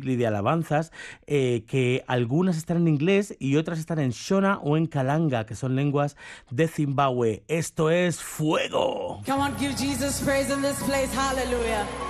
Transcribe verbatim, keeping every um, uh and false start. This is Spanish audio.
medley de alabanzas, eh, que algunas están en inglés y otras están en Shona o en Kalanga, que son lenguas de Zimbabue. Esto es Fuego. Come on, give Jesus praise in this place. Hallelujah.